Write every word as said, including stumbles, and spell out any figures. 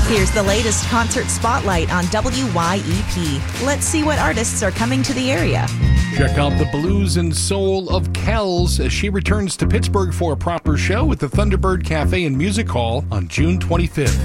Here's the latest concert spotlight on W Y E P. Let's see what artists are coming to the area. Check out the blues and soul of Kells as she returns to Pittsburgh for a proper show at the Thunderbird Cafe and Music Hall on June twenty-fifth.